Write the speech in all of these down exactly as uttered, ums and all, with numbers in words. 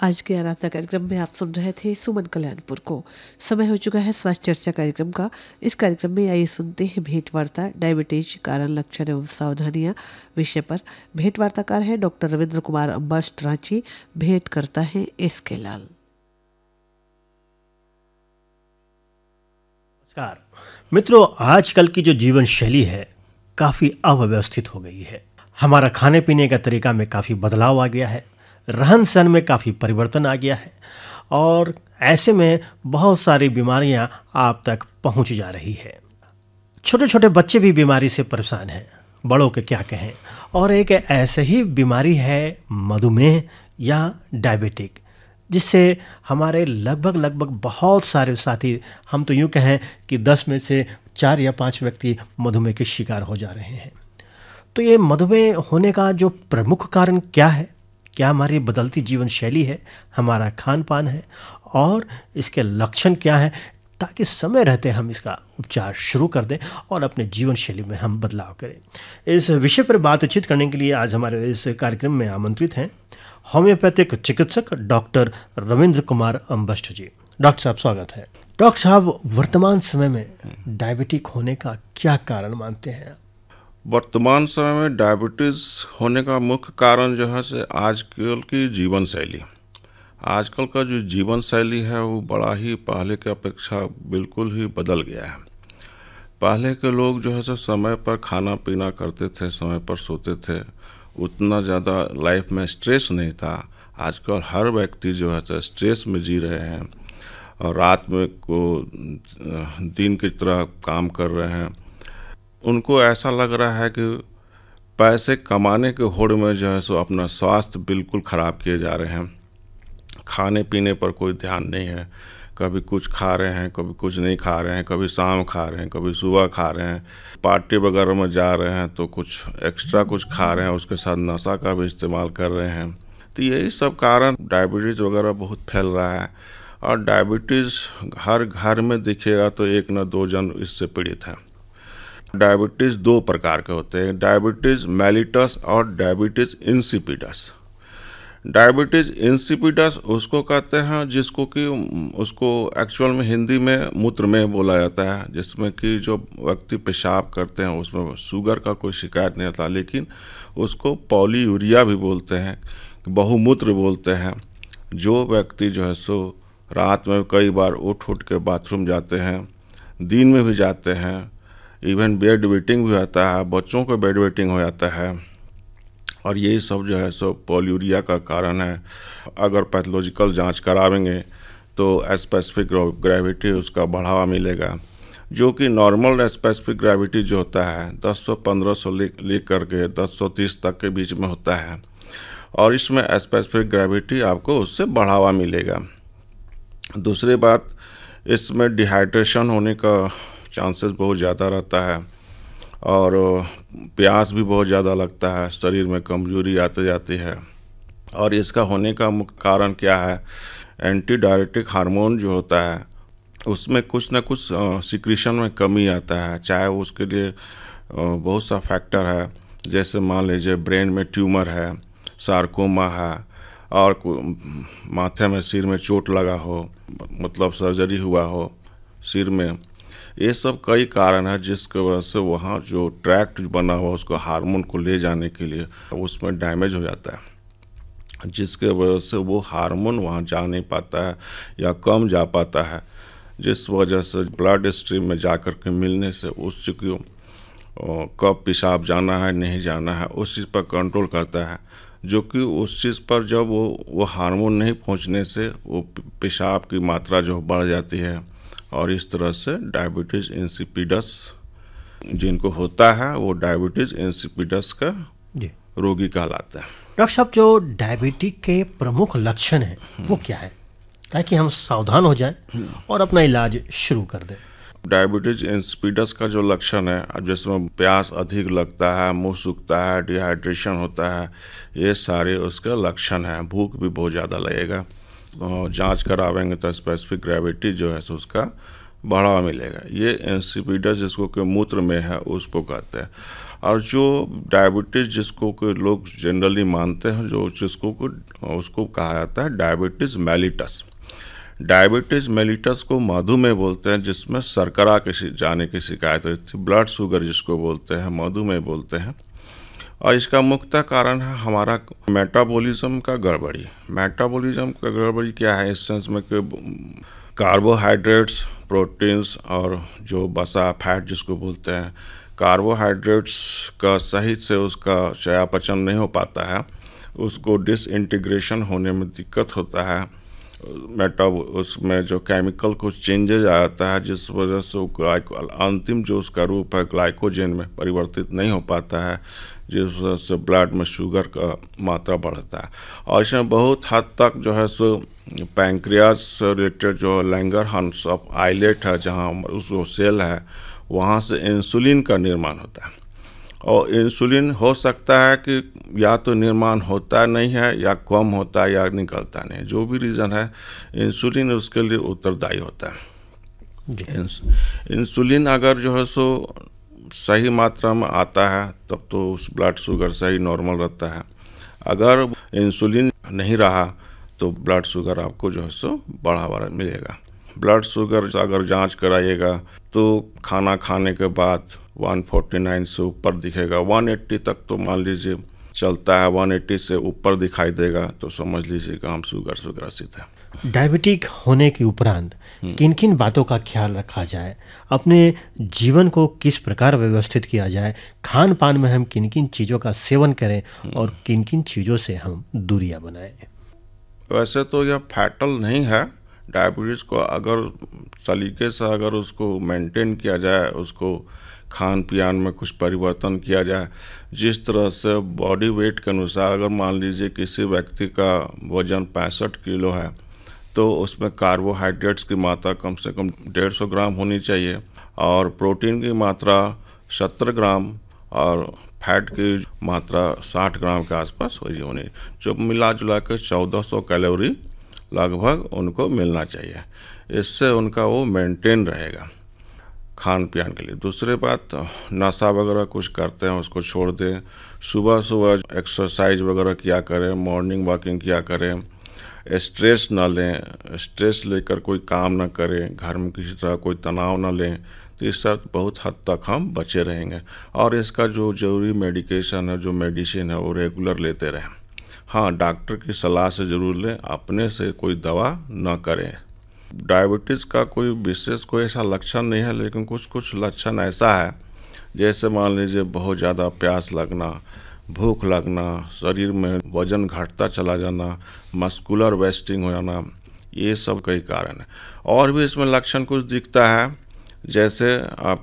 आज के आराधना कार्यक्रम में आप सुन रहे थे सुमन कल्याणपुर को। समय हो चुका है स्वास्थ्य चर्चा कार्यक्रम का। इस कार्यक्रम में आइए सुनते हैं भेंट वार्ता डायबिटीज कारण, लक्षण एवं सावधानियां विषय पर। भेंट वार्ताकार है डॉक्टर रविंद्र कुमार अम्बष्ट रांची। भेंट करता है एस के लाल। नमस्कार मित्रों, आजकल की जो जीवन शैली है काफ़ी अव्यवस्थित हो गई है। हमारा खाने पीने का तरीका में काफ़ी बदलाव आ गया है, रहन सहन में काफ़ी परिवर्तन आ गया है और ऐसे में बहुत सारी बीमारियां आप तक पहुंच जा रही है। छोटे छोटे बच्चे भी बीमारी से परेशान हैं, बड़ों के क्या कहें। और एक ऐसे ही बीमारी है मधुमेह या डायबिटिक, जिससे हमारे लगभग लगभग बहुत सारे साथी, हम तो यूँ कहें कि दस में से चार या पाँच व्यक्ति मधुमेह के शिकार हो जा रहे हैं। तो ये मधुमेह होने का जो प्रमुख कारण क्या है? क्या हमारी बदलती जीवन शैली है, हमारा खान पान है, और इसके लक्षण क्या हैं, ताकि समय रहते हम इसका उपचार शुरू कर दें और अपने जीवन शैली में हम बदलाव करें। इस विषय पर बातचीत करने के लिए आज हमारे इस कार्यक्रम में आमंत्रित हैं होम्योपैथिक चिकित्सक डॉक्टर रविंद्र कुमार अम्बष्ट जी। डॉक्टर साहब, स्वागत है। डॉक्टर साहब, वर्तमान समय में डायबिटिक होने का क्या कारण मानते हैं? वर्तमान समय में डायबिटीज़ होने का मुख्य कारण जो है से आजकल की जीवन शैली आजकल का जो जीवन शैली है वो बड़ा ही पहले के अपेक्षा बिल्कुल ही बदल गया है। पहले के लोग जो है से समय पर खाना पीना करते थे, समय पर सोते थे, उतना ज़्यादा लाइफ में स्ट्रेस नहीं था। आजकल हर व्यक्ति जो है से स्ट्रेस में जी रहे हैं और रात में को दिन की तरह काम कर रहे हैं। उनको ऐसा लग रहा है कि पैसे कमाने के होड़ में जो है सो अपना स्वास्थ्य बिल्कुल ख़राब किए जा रहे हैं। खाने पीने पर कोई ध्यान नहीं है, कभी कुछ खा रहे हैं, कभी कुछ नहीं खा रहे हैं, कभी शाम खा रहे हैं, कभी सुबह खा रहे हैं, पार्टी वगैरह में जा रहे हैं तो कुछ एक्स्ट्रा कुछ खा रहे हैं, उसके साथ नशा का भी इस्तेमाल कर रहे हैं। तो यही सब कारण डायबिटीज़ वगैरह बहुत फैल रहा है। और डायबिटीज़ हर घर में दिखेगा तो एक न दो जन इससे पीड़ित हैं। डायबिटीज़ दो प्रकार के होते हैं, डायबिटीज़ मेलिटस और डायबिटीज़ इंसिपिडस। डायबिटीज़ इंसिपिडस उसको कहते हैं जिसको कि उसको एक्चुअल में हिंदी में मूत्र में बोला जाता है, जिसमें कि जो व्यक्ति पेशाब करते हैं उसमें शुगर का कोई शिकायत नहीं आता, लेकिन उसको पॉलीयूरिया भी बोलते हैं, बहुमूत्र बोलते हैं। जो व्यक्ति जो है सो रात में कई बार उठ उठ के बाथरूम जाते हैं, दिन में भी जाते हैं, इवन बेड वेटिंग भी होता है, बच्चों को बेड वेटिंग हो जाता है, और यही सब जो है सो पॉलीयूरिया का कारण है। अगर पैथोलॉजिकल जांच करावेंगे तो स्पेसिफिक ग्रेविटी उसका बढ़ावा मिलेगा, जो कि नॉर्मल स्पेसिफिक ग्रेविटी जो होता है दस सौ पंद्रह सौ ले लेकर के दस सौ तीस तक के बीच में होता है, और इसमें स्पेसिफिक ग्रेविटी आपको उससे बढ़ावा मिलेगा। दूसरी बात, इसमें डिहाइड्रेशन होने का चांसेस बहुत ज़्यादा रहता है और प्यास भी बहुत ज़्यादा लगता है, शरीर में कमजोरी आते जाती है। और इसका होने का मुख्य कारण क्या है? एंटी डायरेटिक हार्मोन जो होता है उसमें कुछ ना कुछ सिक्रीशन में कमी आता है। चाहे उसके लिए बहुत सा फैक्टर है, जैसे मान लीजिए ब्रेन में ट्यूमर है, सार्कोमा है, और माथे में सिर में चोट लगा हो, मतलब सर्जरी हुआ हो सिर में। ये सब कई कारण है जिसके वजह से वहाँ जो ट्रैक्ट बना हुआ उसको हार्मोन को ले जाने के लिए उसमें डैमेज हो जाता है, जिसके वजह से वो हार्मोन वहाँ जा नहीं पाता है या कम जा पाता है, जिस वजह से ब्लड स्ट्रीम में जा कर के मिलने से उस चूँकि कब पेशाब जाना है नहीं जाना है उस चीज़ पर कंट्रोल करता है, जो कि उस चीज़ पर जब वो वो हार्मोन नहीं पहुँचने से वो पेशाब की मात्रा जो बढ़ जाती है, और इस तरह से डायबिटीज़ इंसिपिडस जिनको होता है वो डायबिटीज़ इंसिपिडस का रोगी कहलाता है। डॉक्टर साहब, जो डायबिटिक के प्रमुख लक्षण हैं वो क्या है, ताकि हम सावधान हो जाएं और अपना इलाज शुरू कर दें? डायबिटीज़ इंसिपिडस का जो लक्षण है, जिसमें प्यास अधिक लगता है, मुंह सूखता है, डिहाइड्रेशन होता है, ये सारे उसके लक्षण हैं। भूख भी बहुत ज़्यादा लगेगा, जांच करावेंगे तो स्पेसिफिक ग्रेविटी जो है सो उसका बढ़ावा मिलेगा। ये इंसिपिडस जिसको कि मूत्र में है उसको कहते हैं। और जो डायबिटीज़ जिसको कि लोग जनरली मानते हैं, जो जिसको को उसको कहा जाता है डायबिटीज़ मेलिटस। डायबिटीज़ मेलिटस को मधुमेह बोलते हैं, जिसमें शर्करा के जाने की शिकायत रहती है, ब्लड शुगर जिसको बोलते हैं, मधुमेह बोलते हैं। और इसका मुख्य कारण है हमारा मेटाबॉलिज्म का गड़बड़ी। मेटाबॉलिज्म का गड़बड़ी क्या है इस सेंस में कि कार्बोहाइड्रेट्स, प्रोटीन्स और जो बसा फैट जिसको बोलते हैं, कार्बोहाइड्रेट्स का सही से उसका चयापचय नहीं हो पाता है, उसको डिसइंटीग्रेशन होने में दिक्कत होता है, मेटा उसमें जो केमिकल कुछ चेंजेज आ जाता है, जिस वजह से वो ग्लाइको अंतिम जो उसका रूप है ग्लाइकोजन में परिवर्तित नहीं हो पाता है, जिस वजह से ब्लड में शुगर का मात्रा बढ़ता है। और इसमें बहुत हद तक जो है सो पैंक्रियाज से रिलेटेड जो लैंगरहांस ऑफ आइलेट है, जहाँ उस वो सेल है, वहाँ से इंसुलिन का निर्माण होता है। और इंसुलिन हो सकता है कि या तो निर्माण होता नहीं है, या कम होता है, या निकलता नहीं, जो भी रीज़न है इंसुलिन उसके लिए उत्तरदायी होता है। इंस, इंसुलिन अगर जो है सो सही मात्रा में आता है तब तो उस ब्लड शुगर सही नॉर्मल रहता है। अगर इंसुलिन नहीं रहा तो ब्लड शुगर आपको जो है सो बढ़ा हुआ मिलेगा। ब्लड शुगर अगर जांच कराइएगा तो खाना खाने के बाद एक सौ उनचास से ऊपर दिखेगा, एक सौ अस्सी तक तो मान लीजिए चलता है, एक सौ अस्सी से ऊपर दिखाई देगा तो समझ लीजिए कि हम शुगर से ग्रसित है। डायबिटिक होने के उपरांत किन किन बातों का ख्याल रखा जाए, अपने जीवन को किस प्रकार व्यवस्थित किया जाए, खान पान में हम किन किन चीज़ों का सेवन करें और किन किन चीज़ों से हम दूरियां बनाएं? वैसे तो यह फैटल नहीं है। डायबिटीज़ को अगर सलीके से अगर उसको मेंटेन किया जाए, उसको खान पियान में कुछ परिवर्तन किया जाए, जिस तरह से बॉडी वेट के अनुसार, अगर मान लीजिए किसी व्यक्ति का वजन पैंसठ किलो है तो उसमें कार्बोहाइड्रेट्स की मात्रा कम से कम डेढ़ सौ ग्राम होनी चाहिए, और प्रोटीन की मात्रा सत्तर ग्राम और फैट की मात्रा साठ ग्राम के आसपास वही होनी, जो मिला जुला के चौदह सौ कैलोरी लगभग उनको मिलना चाहिए। इससे उनका वो मेंटेन रहेगा खान पियान के लिए। दूसरी बात, नशा वगैरह कुछ करते हैं उसको छोड़ दें, सुबह सुबह एक्सरसाइज वगैरह किया करें, मॉर्निंग वॉकिंग किया करें, स्ट्रेस ना लें, स्ट्रेस लेकर कोई काम ना करें, घर में किसी तरह कोई तनाव ना लें, तो इस सब बहुत हद तक हम बचे रहेंगे। और इसका जो ज़रूरी मेडिकेशन है, जो मेडिसिन है, वो रेगुलर लेते रहें। हाँ, डॉक्टर की सलाह से ज़रूर लें, अपने से कोई दवा ना करें। डायबिटीज़ का कोई विशेष कोई ऐसा लक्षण नहीं है, लेकिन कुछ कुछ लक्षण ऐसा है, जैसे मान लीजिए बहुत ज़्यादा प्यास लगना, भूख लगना, शरीर में वजन घटता चला जाना, मस्कुलर वेस्टिंग हो जाना, ये सब कई कारण है। और भी इसमें लक्षण कुछ दिखता है, जैसे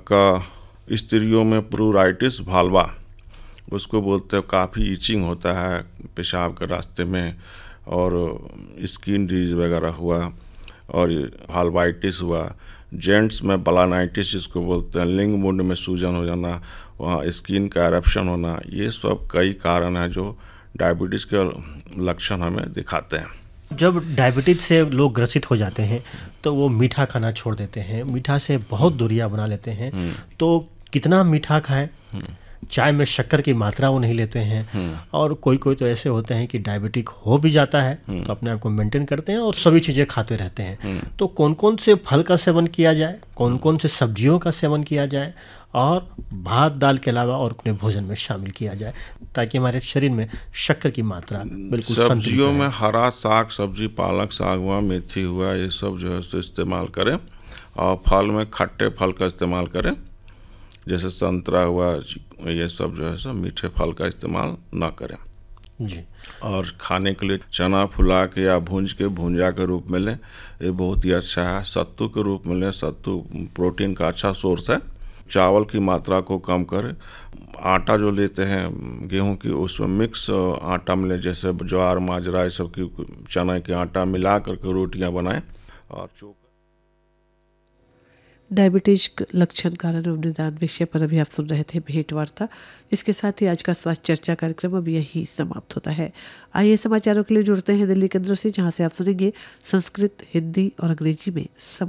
आपका स्त्रियों में प्लूराइटिस भाल्वा, उसको बोलते हैं, काफ़ी इचिंग होता है पेशाब के रास्ते में, और स्किन डिजीज वगैरह हुआ, और भाल्वाइटिस हुआ। जेंट्स में बलानाइटिस जिसको बोलते हैं, लिंग मुंड में सूजन हो जाना, वहाँ स्किन का एरप्शन होना, ये सब कई कारण हैं जो डायबिटीज़ के लक्षण हमें दिखाते हैं। जब डायबिटीज से लोग ग्रसित हो जाते हैं तो वो मीठा खाना छोड़ देते हैं, मीठा से बहुत दूरियां बना लेते हैं। तो कितना मीठा खाएं, चाय में शक्कर की मात्रा वो नहीं लेते हैं, और कोई कोई तो ऐसे होते हैं कि डायबिटिक हो भी जाता है तो अपने आप को मेंटेन करते हैं और सभी चीज़ें खाते रहते हैं। तो कौन कौन से फल का सेवन किया जाए, कौन कौन से सब्जियों का सेवन किया जाए, और भात दाल के अलावा और अपने भोजन में शामिल किया जाए, ताकि हमारे शरीर में शक्कर की मात्रा बिल्कुल सब्जियों में हरा साग सब्जी, पालक साग हुआ, मेथी हुआ, ये सब जो है सो इस्तेमाल करें। और फल में खट्टे फल का इस्तेमाल करें, जैसे संतरा हुआ, ये सब जो है सो मीठे फल का इस्तेमाल ना करें जी। और खाने के लिए चना फुला के या भूंज के भुंजा के रूप में लें, ये बहुत ही अच्छा है। सत्तू के रूप में लें, सत्तू प्रोटीन का अच्छा सोर्स है। चावल की मात्रा को कम करें। आटा जो लेते हैं गेहूं की, उसमें मिक्स आटा मिले, जैसे ज्वार माजरा ये सब की, चना के आटा मिला करके रोटियां बनाएं और चोकर। डायबिटीज लक्षण कारण एवं निदान विषय पर अभी आप सुन रहे थे भेंट वार्ता। इसके साथ ही आज का स्वास्थ्य चर्चा कार्यक्रम अब यही समाप्त होता है। आइए समाचारों के लिए जुड़ते हैं दिल्ली केंद्र से, जहां से आप सुनेंगे संस्कृत, हिंदी और अंग्रेजी में समाचार।